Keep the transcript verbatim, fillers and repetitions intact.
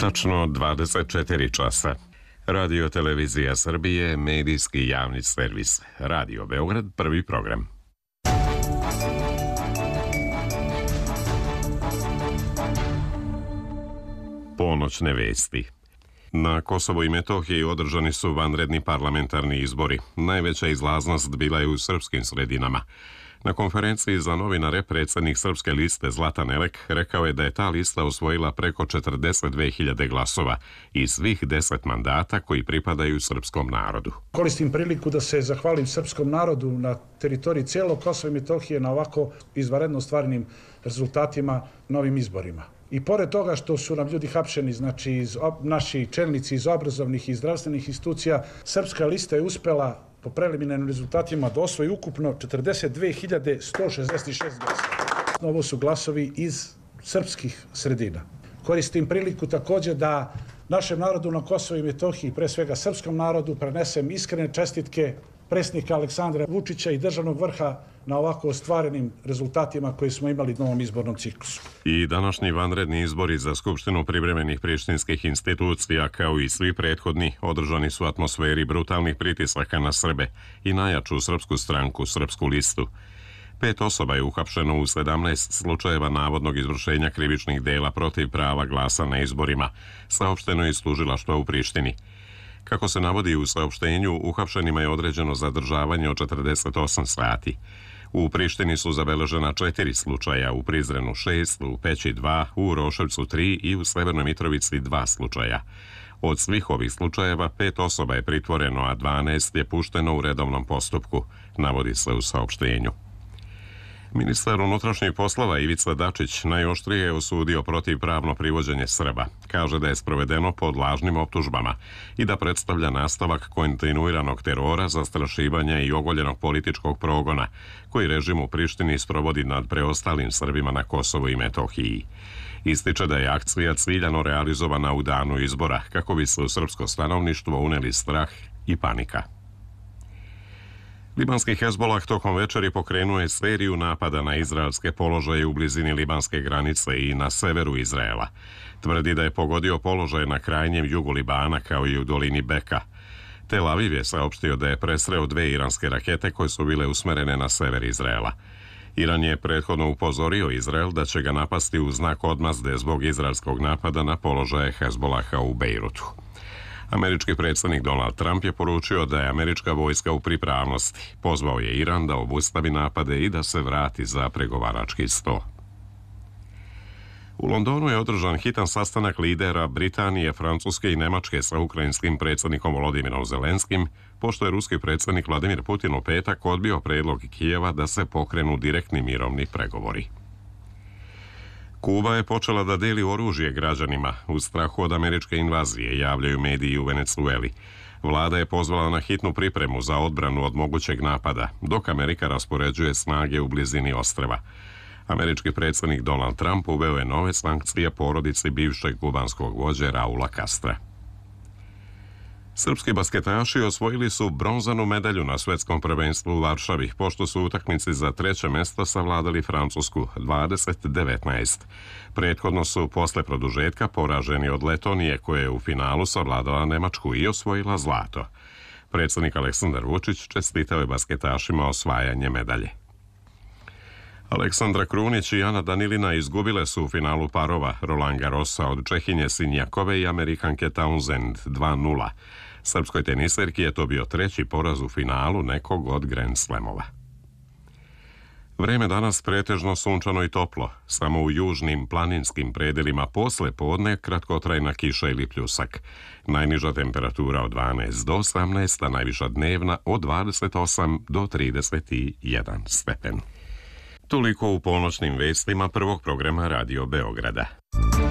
Tačno dvadeset četiri časa. Radio Televizija Srbije, medijski javni servis. Radio Beograd, prvi program. Ponoćne vesti. Na Kosovu i Metohiji održani su vanredni parlamentarni izbori. Najveća izlaznost bila je u srpskim sredinama. Na konferenciji za novinare predsjednik Srpske liste Zlatan Elek rekao je da je ta lista osvojila preko četrdeset dve hiljade glasova i svih deset mandata koji pripadaju srpskom narodu. Koristim priliku da se zahvalim srpskom narodu na teritoriji cijelog Kosova i Metohije na ovako izvanredno ostvarenim rezultatima na ovim izborima. I pored toga što su nam ljudi hapšeni, znači iz, naši čelnici iz obrazovnih i zdravstvenih institucija, Srpska lista je uspela po preliminarnim rezultatima da osvoji ukupno četrdeset dve hiljade sto šezdeset šest glasova. Ovo su glasovi iz srpskih sredina. Koristim priliku također da našem narodu na Kosovu i Metohiji, pre svega srpskom narodu, prenesem iskrene čestitke predsjednika Aleksandra Vučića i državnog vrha na ovako ostvarenim rezultatima koje smo imali u novom izbornom ciklusu. I današnji vanredni izbori za Skupštinu privremenih prištinskih institucija, kao i svi prethodni, održani su u atmosferi brutalnih pritisaka na Srbe i najjaču srpsku stranku, Srpsku listu. Pet osoba je uhapšeno u sedamnaest slučajeva navodnog izvršenja krivičnih dela protiv prava glasa na izborima, saopšteno je iz tužilaštva u Prištini. Kako se navodi u saopštenju, uhapšenima je određeno zadržavanje od četrdeset osam sati. U Prištini su zabeležena četiri slučaja, u Prizrenu šest, u Peći dva, u Uroševcu tri i u Severnoj Mitrovici dva slučaja. Od svih ovih slučajeva pet osoba je pritvoreno, a dvanaest je pušteno u redovnom postupku, navodi se u saopštenju. Ministar unutrašnjih poslova Ivica Dačić najoštrije je osudio protivpravno privođenje Srba. Kaže da je sprovedeno pod lažnim optužbama i da predstavlja nastavak kontinuiranog terora, zastrašivanja i ogoljenog političkog progona koji režim u Prištini sprovodi nad preostalim Srbima na Kosovu i Metohiji. Ističe da je akcija ciljano realizovana u danu izbora kako bi se u srpsko stanovništvo uneli strah i panika. Libanski Hezbolah tokom večeri pokrenuo je seriju napada na izraelske položaje u blizini libanske granice i na severu Izraela. Tvrdi da je pogodio položaje na krajnjem jugu Libana kao i u dolini Beka. Tel Aviv je saopštio da je presreo dve iranske rakete koje su bile usmerene na sever Izraela. Iran je prethodno upozorio Izrael da će ga napasti u znak odmazde zbog izraelskog napada na položaje Hezbolaha u Bejrutu. Američki predsjednik Donald Trump je poručio da je američka vojska u pripravnosti. Pozvao je Iran da obustavi napade i da se vrati za pregovarački sto. U Londonu je održan hitan sastanak lidera Britanije, Francuske i Nemačke sa ukrajinskim predsjednikom Volodimirom Zelenskim, pošto je ruski predsjednik Vladimir Putin u petak odbio predlog Kijeva da se pokrenu direktni mirovni pregovori. Kuba je počela da deli oružje građanima u strahu od američke invazije, javljaju mediji u Venecueli. Vlada je pozvala na hitnu pripremu za odbranu od mogućeg napada, dok Amerika raspoređuje snage u blizini ostrva. Američki predsjednik Donald Trump uveo je nove sankcije porodici bivšeg kubanskog vođe Raula Castra. Srpski basketaši osvojili su bronzanu medalju na svetskom prvenstvu u Varšavi, pošto su u utakmici za treće mesto savladali Francusku dvadeset devetnaest. Prethodno su posle produžetka poraženi od Letonije, koja je u finalu savladala Nemačku i osvojila zlato. Predsjednik Aleksandar Vučić čestitao je basketašima osvajanje medalje. Aleksandra Krunić i Ana Danilina izgubile su u finalu parova Roland Garrosa od Čehinje Sinjakove i Amerikanke Townsend dva nula. Srpskoj teniserki je to bio treći poraz u finalu nekog od Grand Slamova. Vreme danas pretežno sunčano i toplo, samo u južnim planinskim predelima posle podne kratkotrajna kiša ili pljusak. Najniža temperatura od dvanaest do osamnaest, a najviša dnevna od dvadeset osam do trideset jedan stepen. Toliko u ponoćnim vestima prvog programa Radio Beograda.